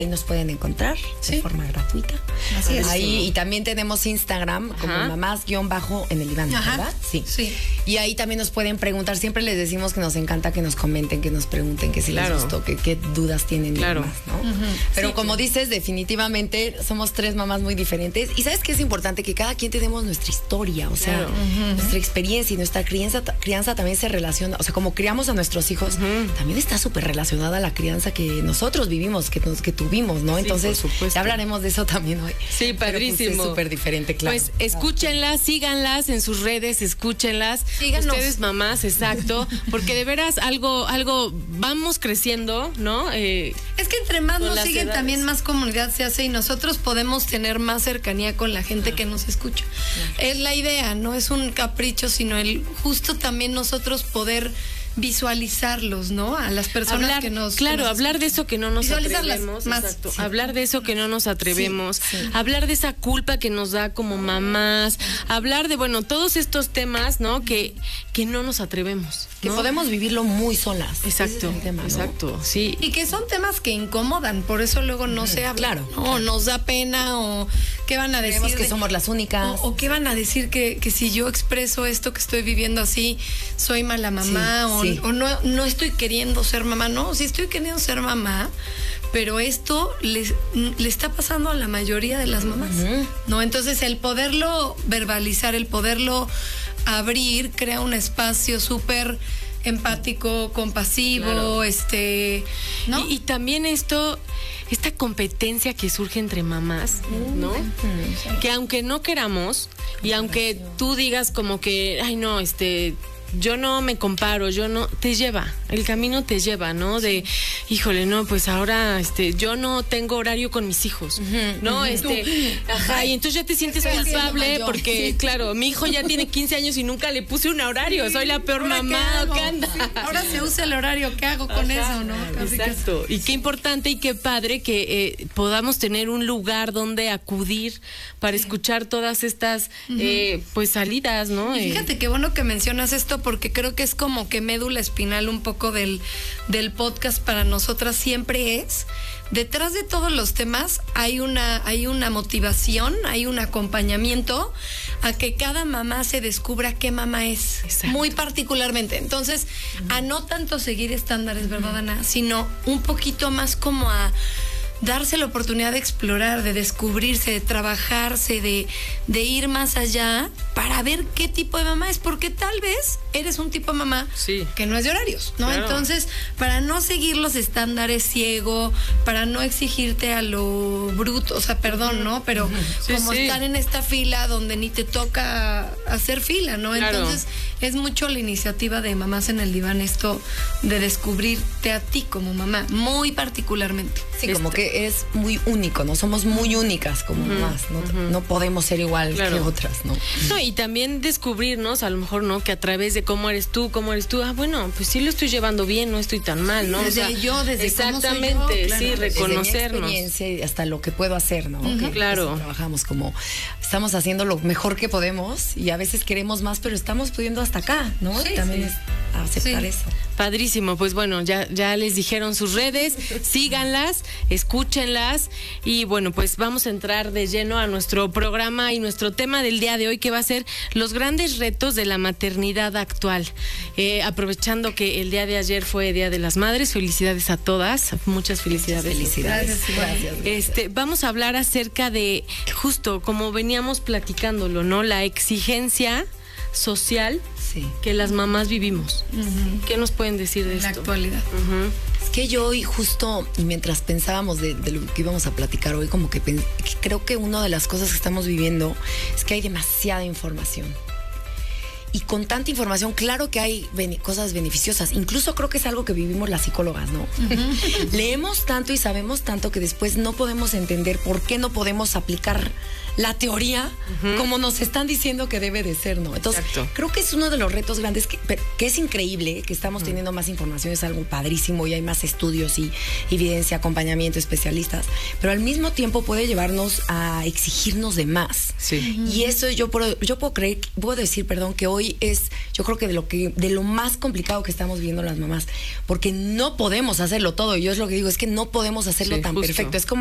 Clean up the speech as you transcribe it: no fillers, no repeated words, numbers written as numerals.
Ahí nos pueden encontrar de forma gratuita. Así es. Ahí, y también tenemos Instagram como mamás_en el diván, ¿verdad? Sí. Y ahí también nos pueden preguntar. Siempre les decimos que nos encanta que nos comenten, que nos pregunten, que si les gustó, que qué dudas tienen y demás, ¿no? Pero como dices, definitivamente somos tres mamás muy diferentes. Y ¿sabes qué es importante? Que cada quien tenemos nuestra historia, o sea, nuestra experiencia y nuestra crianza también se relaciona. O sea, como criamos a nuestros hijos, también está súper relacionada a la crianza que nosotros vivimos, que tuvimos, ¿no? Entonces, ya hablaremos de eso también hoy. Sí, padrísimo. Pero, pues, es súper diferente, claro. Pues escúchenlas, síganlas en sus redes, escúchenlas. Síganos. Ustedes mamás, exacto, porque de veras algo vamos creciendo, ¿no? Es que entre más nos siguen, edades, también más comunidad se hace y nosotros podemos tener más cercanía con la gente que nos escucha. Es la idea, no es un capricho, sino el justo también nosotros poder visualizarlos, ¿no? A las personas hablar de eso que no nos atrevemos, más, exacto, hablar de eso que no nos atrevemos, hablar de esa culpa que nos da como mamás, hablar de, todos estos temas, ¿no? Que no nos atrevemos, ¿no? Que podemos vivirlo muy solas. Exacto, es el tema, ¿no? Exacto, sí. Y que son temas que incomodan, por eso luego no se habla. Claro. O nos da pena, o qué van a decir. Creemos que somos las únicas. O qué van a decir que si yo expreso esto que estoy viviendo así, soy mala mamá, o no estoy queriendo ser mamá. No, sí estoy queriendo ser mamá, pero esto le está pasando a la mayoría de las mamás, ¿no? Entonces, el poderlo verbalizar, el poderlo abrir, crea un espacio súper empático, compasivo, ¿no? Y también esta competencia que surge entre mamás, ¿no? Que aunque no queramos, y aunque tú digas como que, ay no, yo no me comparo, el camino te lleva, ¿no? De, híjole, no, pues ahora, yo no tengo horario con mis hijos, ¿no? Y entonces ya te sientes culpable porque, claro, mi hijo ya tiene 15 años y nunca le puse un horario, soy la peor mamá, ¿qué anda? Sí, ahora se usa el horario, ¿qué hago con eso, no? Exacto, y qué importante y qué padre que podamos tener un lugar donde acudir para escuchar todas estas, pues, salidas, ¿no? Y fíjate qué bueno que mencionas esto, porque creo que es como que médula espinal un poco del podcast para nosotras siempre es, detrás de todos los temas hay una motivación, hay un acompañamiento a que cada mamá se descubra qué mamá es. Exacto. Muy particularmente. Entonces, a no tanto seguir estándares, ¿verdad, Ana? Sino un poquito más como a darse la oportunidad de explorar, de descubrirse, de trabajarse, de ir más allá para ver qué tipo de mamá es, porque tal vez eres un tipo de mamá que no es de horarios, ¿no? Claro. Entonces, para no seguir los estándares ciego, para no exigirte a lo bruto, o sea, perdón, ¿no? Pero estar en esta fila donde ni te toca hacer fila, ¿no? Claro. Entonces, es mucho la iniciativa de Mamás en el Diván, esto de descubrirte a ti como mamá, muy particularmente. Sí, como que es muy único, ¿no? Somos muy únicas como mamás, ¿no? No podemos ser igual que otras, ¿no? No, y también descubrirnos, a lo mejor, ¿no? Que a través de cómo eres tú, bueno, pues sí lo estoy llevando bien, no estoy tan mal, ¿no? Desde exactamente, cómo soy yo, sí, reconocernos. Desde mi experiencia hasta lo que puedo hacer, ¿no? Claro. Trabajamos como, estamos haciendo lo mejor que podemos y a veces queremos más, pero estamos pudiendo hasta acá, ¿no? Sí, también es aceptar eso. Padrísimo, pues bueno, ya les dijeron sus redes, síganlas, escúchenlas y bueno, pues vamos a entrar de lleno a nuestro programa y nuestro tema del día de hoy, que va a ser los grandes retos de la maternidad actual. Aprovechando que el día de ayer fue Día de las Madres, felicidades a todas, muchas felicidades. Gracias. Vamos a hablar acerca de, justo como veníamos platicándolo, ¿no? La exigencia social que las mamás vivimos. ¿Qué nos pueden decir de esto? En la actualidad. Es que yo hoy justo, mientras pensábamos de lo que íbamos a platicar hoy, como que creo que una de las cosas que estamos viviendo es que hay demasiada información. Y con tanta información, claro que hay cosas beneficiosas. Incluso creo que es algo que vivimos las psicólogas, ¿no? Leemos tanto y sabemos tanto que después no podemos entender por qué no podemos aplicar la teoría como nos están diciendo que debe de ser, ¿no? Entonces, creo que es uno de los retos grandes que es increíble, que estamos teniendo más información, es algo padrísimo y hay más estudios y evidencia, acompañamiento, especialistas, pero al mismo tiempo puede llevarnos a exigirnos de más. Y eso yo puedo decir, que hoy hoy es, yo creo que de lo más complicado que estamos viviendo las mamás, porque no podemos hacerlo todo. Y yo es lo que digo, es que no podemos hacerlo Sí, tan justo. perfecto. Es como